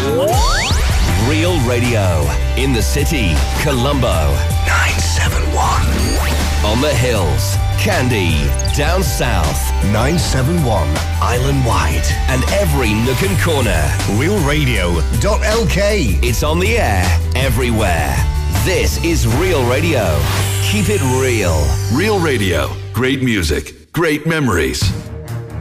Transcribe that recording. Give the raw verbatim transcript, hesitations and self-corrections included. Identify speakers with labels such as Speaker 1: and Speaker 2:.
Speaker 1: Real Radio. In the city, Colombo. nine seven one. On the hills, Candy. Down south, nine seven one. Island wide. And every nook and corner. real radio dot l k. It's on the air everywhere. This is Real Radio. Keep it real.
Speaker 2: Real Radio. Great music. Great memories.